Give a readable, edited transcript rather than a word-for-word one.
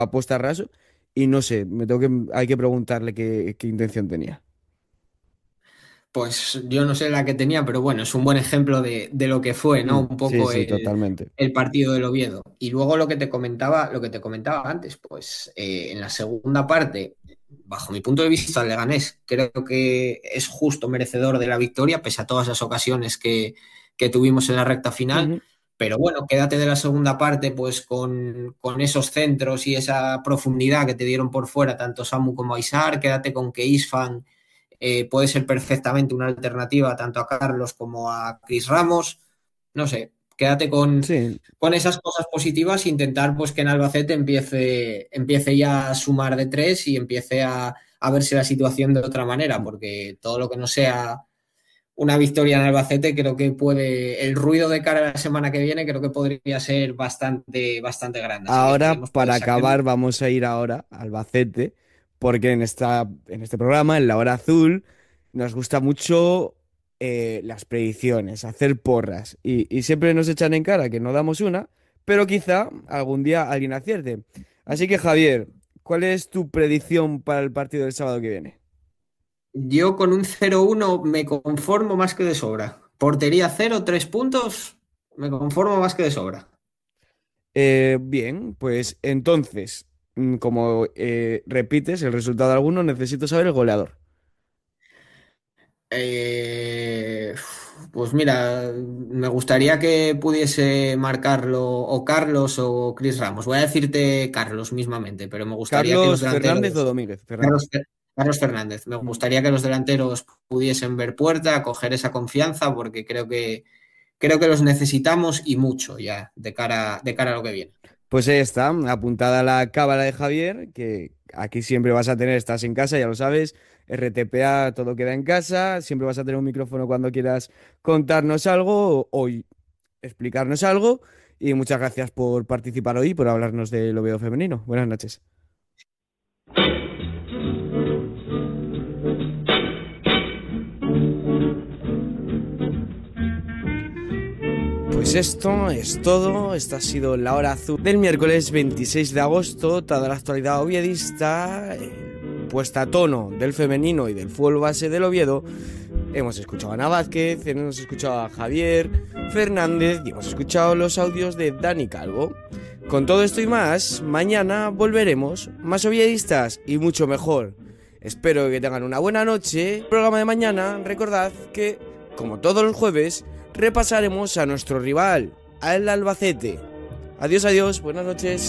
apuesta a raso y no sé, hay que preguntarle qué intención tenía. Pues yo no sé la que tenía, pero bueno, es un buen ejemplo de lo que fue, ¿no? Un Sí, poco sí, totalmente. el partido del Oviedo. Y luego lo que te comentaba antes, pues en la segunda parte, bajo mi punto de vista, el Leganés creo que es justo merecedor de la victoria, pese a todas las ocasiones que tuvimos en la recta final. Ujú. Pero bueno, quédate de la segunda parte, pues con esos centros y esa profundidad que te dieron por fuera, tanto Samu como Aisar, quédate con que Isfan puede ser perfectamente una alternativa tanto a Carlos como a Chris Ramos. No sé, quédate Sí, con esas cosas positivas e intentar pues que en Albacete empiece ya a sumar de tres y empiece a verse la situación de otra manera, porque todo lo que no sea una victoria en Albacete creo que el ruido de cara a la semana que viene creo que podría ser bastante grande, así que ahora esperemos para pues a que no. acabar vamos a ir ahora a Albacete, porque en este programa, en la hora azul, nos gusta mucho las predicciones, hacer porras y siempre nos echan en cara que no damos una, pero quizá algún día alguien acierte. Así que Javier, ¿cuál es tu predicción para el partido del sábado que viene? Yo con un 0-1 me conformo más que de sobra. Portería cero, 3 puntos, me conformo más que de sobra. Bien, pues entonces, como repites el resultado de alguno, necesito saber el goleador. Eh, pues mira, me gustaría que pudiese marcarlo o Carlos o Chris Ramos. Voy a decirte Carlos mismamente, pero me gustaría que los ¿Carlos Fernández o delanteros. Domínguez Fernández? Carlos, Carlos Fernández. Me Mm. gustaría que los delanteros pudiesen ver puerta, coger esa confianza, porque creo que los necesitamos y mucho ya de cara a lo que viene. Pues ahí está, apuntada la cábala de Javier, que aquí siempre vas a tener, estás en casa, ya lo sabes, RTPA, todo queda en casa, siempre vas a tener un micrófono cuando quieras contarnos algo o explicarnos algo. Y muchas gracias por participar hoy y por hablarnos del Oviedo femenino. Buenas noches. Pues esto es todo, esta ha sido la hora azul del miércoles 26 de agosto, toda la actualidad oviedista, puesta a tono del femenino y del fútbol base del Oviedo. Hemos escuchado a Ana Vázquez, hemos escuchado a Javier Fernández y hemos escuchado los audios de Dani Calvo. Con todo esto y más, mañana volveremos más oviedistas y mucho mejor. Espero que tengan una buena noche. El programa de mañana, recordad que, como todos los jueves, repasaremos a nuestro rival, al Albacete. Adiós, adiós, buenas noches.